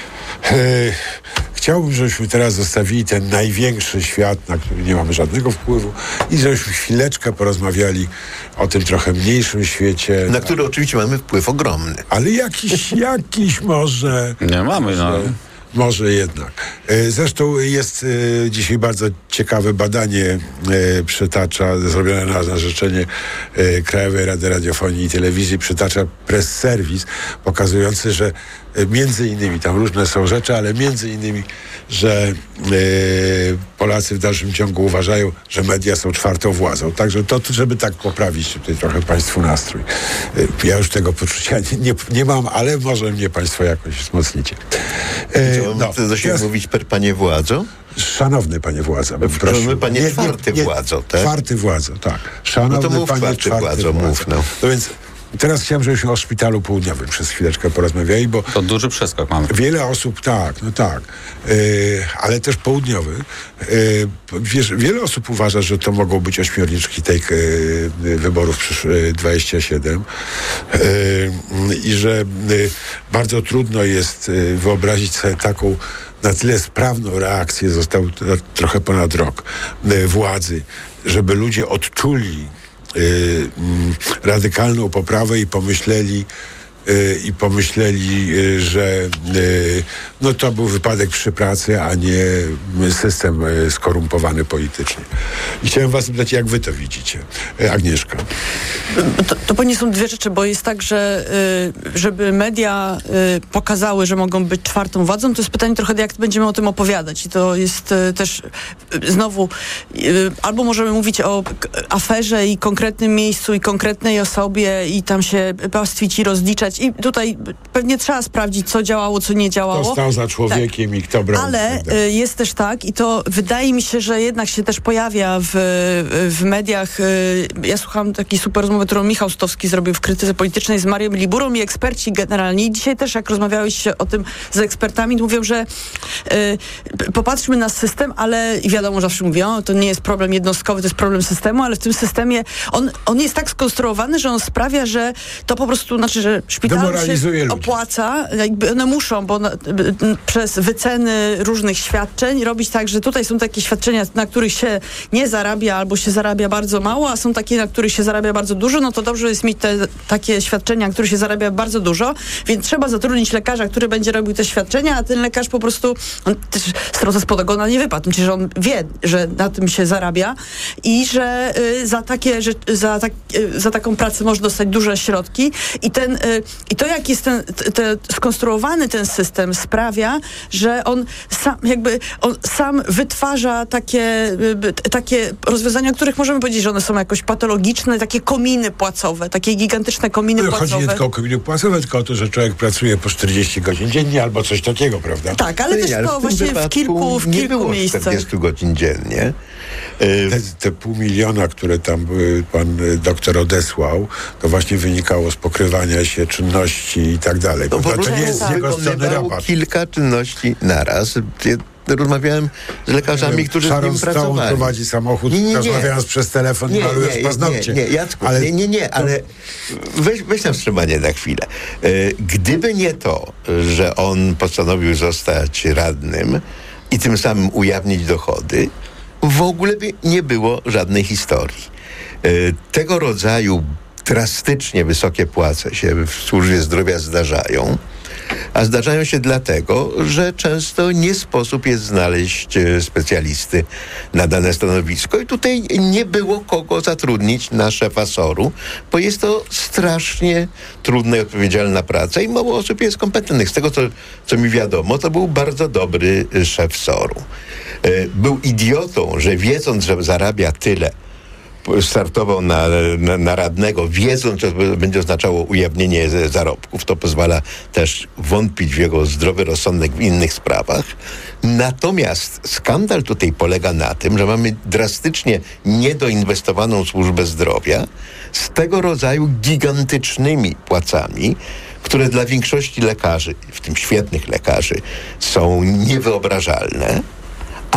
Chciałbym, żebyśmy teraz zostawili ten największy świat, na który nie mamy żadnego wpływu i żebyśmy chwileczkę porozmawiali o tym trochę mniejszym świecie. Na który oczywiście mamy wpływ ogromny. Ale jakiś, jakiś może... Nie mamy, no. Może jednak. Zresztą jest dzisiaj bardzo ciekawe badanie, przytacza, zrobione na, na życzenie Krajowej Rady Radiofonii i Telewizji, przytacza Press Service, pokazujący, że między innymi, tam różne są rzeczy, ale między innymi, że Polacy w dalszym ciągu uważają, że media są czwartą władzą. Także to, żeby tak poprawić tutaj trochę Państwu nastrój. Ja już tego poczucia nie, nie, nie mam, ale może mnie Państwo jakoś wzmocnicie. E, no, to się teraz mówić per panie władzo? Szanowny panie władzo. Szanowny panie nie, czwarty nie, nie, władzo, tak? Czwarty władzo, tak. Szanowny no to mów panie czwarty, czwarty władzo, władzo. mów, no. No więc teraz chciałem, żebyśmy o Szpitalu Południowym przez chwileczkę porozmawiali, bo... To duży przeskok mamy. Wiele osób, tak, no tak, yy, ale też południowy. Yy, wiesz, wiele osób uważa, że to mogą być ośmiorniczki tej yy, wyborów przyszłych dwadzieścia siedem yy, i że yy, bardzo trudno jest yy, wyobrazić sobie taką na tyle sprawną reakcję, został to trochę ponad rok, yy, władzy, żeby ludzie odczuli Yy, yy, radykalną poprawę i pomyśleli yy, i pomyśleli, yy, że yy, no to był wypadek przy pracy, a nie system yy, skorumpowany politycznie. I chciałem was zapytać, jak wy to widzicie? Yy, Agnieszka. To, to pewnie są dwie rzeczy, bo jest tak, że y, żeby media y, pokazały, że mogą być czwartą władzą, to jest pytanie trochę, jak będziemy o tym opowiadać. I to jest y, też y, znowu y, albo możemy mówić o k- aferze i konkretnym miejscu i konkretnej osobie i tam się pastwić i rozliczać. I tutaj pewnie trzeba sprawdzić, co działało, co nie działało. Kto stał za człowiekiem tak. i kto brał. Ale y, jest też tak i to wydaje mi się, że jednak się też pojawia w, w mediach. Y, ja słucham takiej super rozmowy, którą Michał Stowski zrobił w Krytyce Politycznej z Marią Liburą i eksperci generalnie. I dzisiaj też, jak rozmawiałeś o tym z ekspertami, mówią, że y, popatrzmy na system, ale i wiadomo, zawsze mówią, to nie jest problem jednostkowy, to jest problem systemu, ale w tym systemie on, on jest tak skonstruowany, że on sprawia, że to po prostu, znaczy, że szpital się opłaca, jakby one muszą, bo na, przez wyceny różnych świadczeń robić tak, że tutaj są takie świadczenia, na których się nie zarabia albo się zarabia bardzo mało, a są takie, na których się zarabia bardzo dużo, no to dobrze jest mieć te takie świadczenia, na których się zarabia bardzo dużo, więc trzeba zatrudnić lekarza, który będzie robił te świadczenia, a ten lekarz po prostu, on też z pod ogona nie wypadł, myślę, że on wie, że na tym się zarabia i że y, za takie, że, za, tak, y, za taką pracę może dostać duże środki i ten, y, i to jak jest ten, te, skonstruowany ten system sprawia, że on sam, jakby, on sam wytwarza takie, y, takie rozwiązania, o których możemy powiedzieć, że one są jakoś patologiczne, takie kominy płacowe, takie gigantyczne kominy no, płacowe. Chodzi nie tylko o kominy płacowe, tylko o to, że człowiek pracuje po czterdzieści godzin dziennie albo coś takiego, prawda? Tak, ale nie, też nie, ale to w właśnie w kilku, w nie kilku było miejscach. czterdzieści godzin dziennie. Te, te pół miliona, które tam pan doktor odesłał, to właśnie wynikało z pokrywania się czynności i tak dalej. No, to nie jest z jego strony rabat. Kilka czynności naraz. Rozmawiałem z lekarzami, którzy Sharon z nim pracowali. prowadzi samochód, nie, nie, nie. rozmawiając przez telefon i malując paznokcie. Nie, nie, Jacku, ale, nie, nie, nie, ale weź, weź tam wstrzymanie na chwilę. Gdyby nie to, że on postanowił zostać radnym i tym samym ujawnić dochody, w ogóle by nie było żadnej historii. Tego rodzaju drastycznie wysokie płace się w służbie zdrowia zdarzają, a zdarzają się dlatego, że często nie sposób jest znaleźć specjalisty na dane stanowisko i tutaj nie było kogo zatrudnić na szefa soru, bo jest to strasznie trudna i odpowiedzialna praca i mało osób jest kompetentnych. Z tego, co, co mi wiadomo, to był bardzo dobry szef soru. Był idiotą, że wiedząc, że zarabia tyle, startował na, na, na radnego, wiedząc, że będzie oznaczało ujawnienie zarobków. To pozwala też wątpić w jego zdrowy rozsądek w innych sprawach. Natomiast skandal tutaj polega na tym, że mamy drastycznie niedoinwestowaną służbę zdrowia z tego rodzaju gigantycznymi płacami, które dla większości lekarzy, w tym świetnych lekarzy, są niewyobrażalne.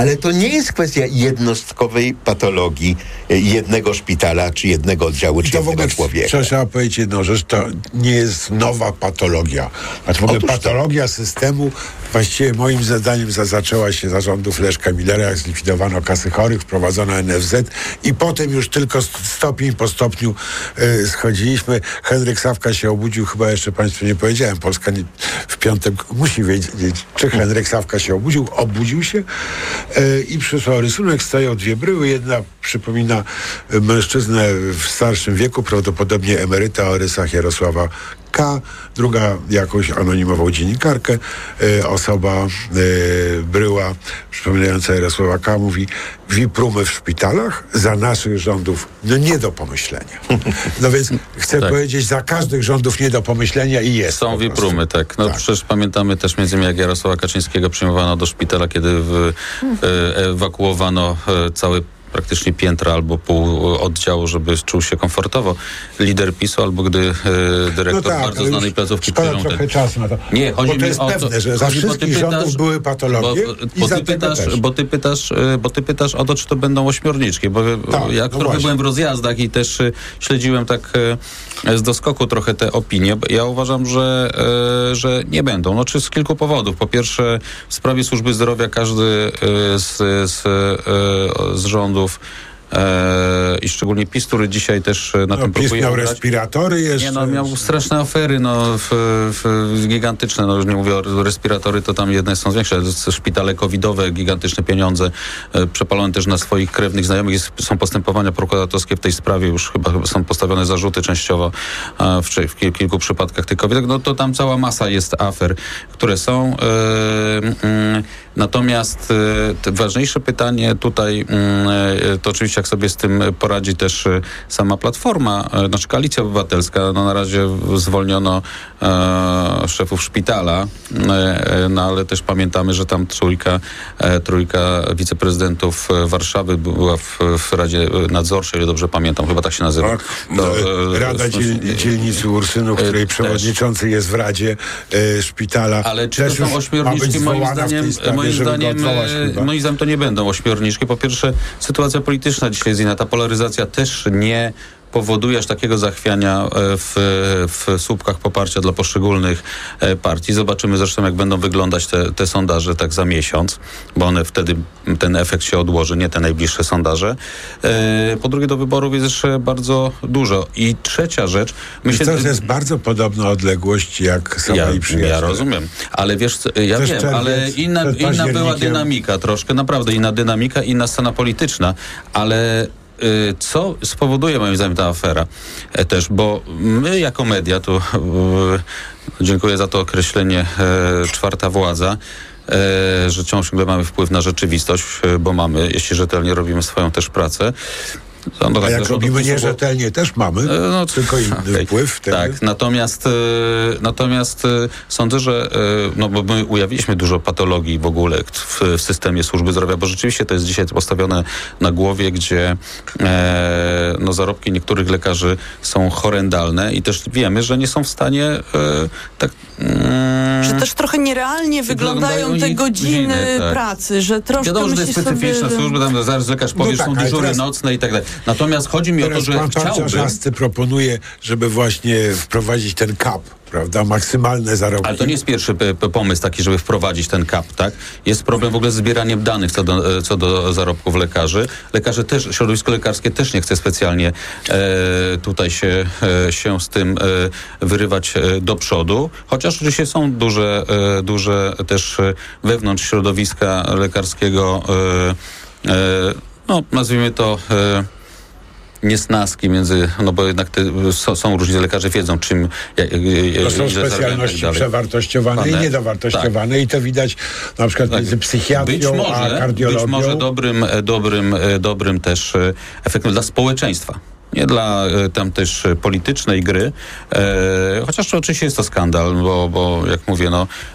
Ale to nie jest kwestia jednostkowej patologii jednego szpitala, czy jednego oddziału, czy jednego człowieka. Trzeba powiedzieć jedną rzecz, to nie jest nowa patologia. A to w ogóle Otóż patologia to. systemu właściwie moim zadaniem za, zaczęła się za rządów Leszka Millera, jak zlikwidowano kasy chorych, wprowadzono N F Z i potem już tylko stopień po stopniu y, schodziliśmy. Henryk Sawka się obudził, chyba jeszcze Państwu nie powiedziałem, Polska nie, w piątek musi wiedzieć, czy Henryk Sawka się obudził. Obudził się y, i przysłał rysunek, stoją dwie bryły, jedna przypomina mężczyznę w starszym wieku, prawdopodobnie emeryta o rysach Jarosława K., druga jakąś anonimową dziennikarkę, y, osoba y, bryła przypominająca Jarosława K. mówi: wiprumy w szpitalach za naszych rządów no nie do pomyślenia. No więc chcę tak. powiedzieć, za każdych rządów nie do pomyślenia i jest. Są wiprumy, tak. No tak. Przecież pamiętamy też między innymi, jak Jarosława Kaczyńskiego przyjmowano do szpitala, kiedy w, y, ewakuowano y, cały praktycznie piętra albo pół oddziału, żeby czuł się komfortowo lider PiSu, albo gdy e, dyrektor no tak, bardzo znanej placówki przyjął trochę czasu na to. Nie, chodzi bo to mi jest o pewne, to, że za wszystkich rządów były patologie bo, i bo za ty pytasz, też. bo ty pytasz, bo ty pytasz o to, czy to będą ośmiorniczki, bo tak, ja no trochę właśnie. byłem w rozjazdach i też śledziłem tak e, z doskoku trochę te opinie. Ja uważam, że, e, że nie będą. No, czy z kilku powodów. Po pierwsze, w sprawie służby zdrowia każdy e, z, z, e, z rządów Eee, i szczególnie PiS, który dzisiaj też na no, tym PiS próbuje miał ugrać. respiratory jeszcze. Nie, no miał straszne afery, no w, w, gigantyczne, no już nie mówię o respiratory, to tam jedne są większe, szpitale covidowe, gigantyczne pieniądze, e, przepalone też na swoich krewnych znajomych. Jest, są postępowania prokuratorskie w tej sprawie, już chyba, chyba są postawione zarzuty częściowo e, w, w kil, kilku przypadkach tych covidek. No to tam cała masa jest afer, które są. E, e, natomiast e, ważniejsze pytanie tutaj e, to oczywiście jak sobie z tym poradzi też sama Platforma, znaczy Koalicja Obywatelska. No na razie zwolniono e, szefów szpitala, e, no ale też pamiętamy, że tam trójka, e, trójka wiceprezydentów Warszawy była w, w Radzie Nadzorczej, ile dobrze pamiętam, chyba tak się nazywa. Tak, to, e, Rada dziel, Dzielnicy Ursynów, której e, przewodniczący też jest w Radzie e, szpitala. Ale czy to są ośmiorniczki? Moim zdaniem, sprawie, moim, zdaniem e, moim zdaniem to nie będą ośmiorniczki. Po pierwsze, sytuacja polityczna dzisiaj jest inna. Ta polaryzacja też nie powoduje aż takiego zachwiania w, w słupkach poparcia dla poszczególnych partii. Zobaczymy zresztą, jak będą wyglądać te, te sondaże tak za miesiąc, bo one wtedy, ten efekt się odłoży, nie te najbliższe sondaże. Po drugie, do wyborów jest jeszcze bardzo dużo. I trzecia rzecz... Myślę, to jest bardzo podobna odległość jak sama ja, i przyjaciel. Ja rozumiem, ale wiesz, ja Też wiem, czerwiec, ale inna, inna była dynamika troszkę, naprawdę inna dynamika, inna scena polityczna, ale co spowoduje moim zdaniem ta afera też, bo my jako media, tu e, dziękuję za to określenie e, czwarta władza, e, że ciągle mamy wpływ na rzeczywistość, bo mamy, jeśli rzetelnie robimy swoją też pracę. No, tak, a jak robimy nierzetelnie, bo... też mamy, no, tylko inny okay. wpływ wtedy. Tak, natomiast, e, natomiast e, sądzę, że e, no, bo my ujawniliśmy dużo patologii w ogóle w, w systemie służby zdrowia, bo rzeczywiście to jest dzisiaj postawione na głowie, gdzie e, no, zarobki niektórych lekarzy są horrendalne i też wiemy, że nie są w stanie e, tak... Mm, że też trochę nierealnie wyglądają, wyglądają te godziny, godziny tak. pracy, że troszkę wiadomo, że to jest specyficzna sobie... służba, tam zaraz lekarz powie, no tak, są dyżury teraz... nocne i tak dalej. Natomiast chodzi mi teraz o to, że pan chciałbym... Czarzasty proponuje, żeby właśnie wprowadzić ten kap, prawda, maksymalne zarobki. Ale to nie jest pierwszy p- p- pomysł taki, żeby wprowadzić ten kap, tak? Jest problem w ogóle z zbieraniem danych co do, co do zarobków lekarzy. Lekarze też, środowisko lekarskie też nie chce specjalnie e, tutaj się, e, się z tym e, wyrywać e, do przodu, chociaż oczywiście są duże, e, duże też e, wewnątrz środowiska lekarskiego, e, e, no nazwijmy to e, niesnaski między, no bo jednak te, są, są różni lekarze, wiedzą czym... Jak, to są specjalności tak przewartościowane i niedowartościowane tak. I to widać na przykład tak. między psychiatrią może, a kardiologią. Być może dobrym, dobrym, dobrym też efektem dla społeczeństwa. Nie dla e, tam też politycznej gry, e, chociaż to oczywiście jest to skandal, bo, bo jak mówię, no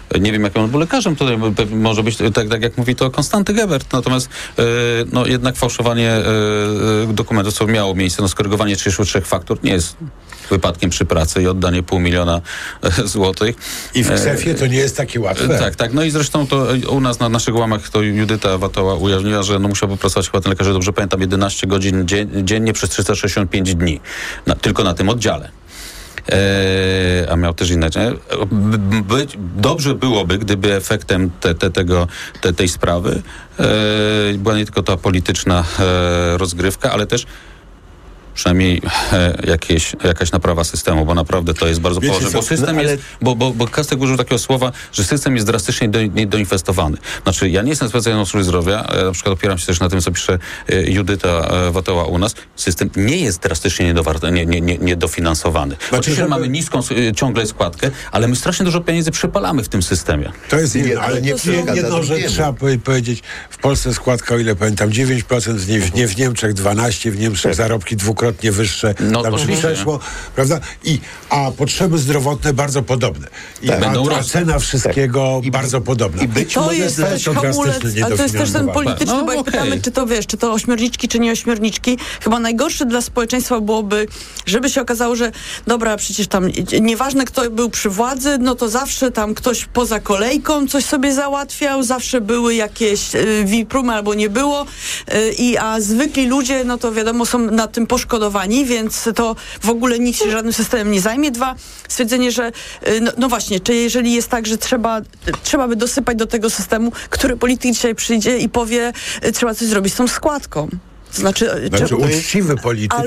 nie wiem, jakim on był lekarzem, tutaj może być tak, tak jak mówi to Konstanty Gebert, natomiast e, no, jednak fałszowanie e, dokumentów, co miało miejsce, no, skorygowanie trzydziestu trzech faktur nie jest wypadkiem przy pracy i oddanie pół miliona e, złotych. I w Ksefie to nie jest takie łatwe. E, tak, tak. No i zresztą to u nas na naszych łamach to Judyta Watoła ujawniła, że no, musiałby pracować chyba ten lekarz, dobrze pamiętam, jedenaście godzin dzien, dziennie przez trzysta sześćdziesiąt pięć dni. Na, tylko na tym oddziale. E, a miał też inne. By, dobrze byłoby, gdyby efektem te, te, tego, te, tej sprawy e, była nie tylko ta polityczna e, rozgrywka, ale też przynajmniej e, jakieś, jakaś naprawa systemu, bo naprawdę to jest bardzo poważne. Bo system no, ale... jest, bo, bo, bo Kastek użył takiego słowa, że system jest drastycznie do, nie, doinwestowany. Znaczy, ja nie jestem specjalistą służby zdrowia, ja na przykład opieram się też na tym, co pisze e, Judyta e, Watoła u nas. System nie jest drastycznie niedowar- nie, nie, nie, niedofinansowany. Znaczy, Oczywiście żeby... mamy niską e, ciągle składkę, ale my strasznie dużo pieniędzy przepalamy w tym systemie. To jest jedno, ale nie, nie, jedno, że trzeba powiedzieć, w Polsce składka, o ile pamiętam, dziewięć procent, w, nie, nie w Niemczech dwanaście procent, w Niemczech tak. zarobki dwukrotnie wyższe, no, tam przeszło, prawda? I, a potrzeby zdrowotne bardzo podobne. I tak. a, a cena wszystkiego tak. bardzo podobna. I być to może jest też hamulec, ale to jest też ten polityczny, no, bo jak okay. pytamy, czy to wiesz, czy to ośmiorniczki, czy nie ośmiorniczki, chyba najgorsze dla społeczeństwa byłoby, żeby się okazało, że dobra, przecież tam nieważne kto był przy władzy, no to zawsze tam ktoś poza kolejką coś sobie załatwiał, zawsze były jakieś y, wiprumy albo nie było, y, i a zwykli ludzie, no to wiadomo, są na tym poszkodowani, więc to w ogóle nikt się żadnym systemem nie zajmie. Dwa, stwierdzenie, że no, no właśnie, czy jeżeli jest tak, że trzeba, trzeba by dosypać do tego systemu, który polityk dzisiaj przyjdzie i powie, trzeba coś zrobić z tą składką. Znaczy, znaczy uczciwy polityk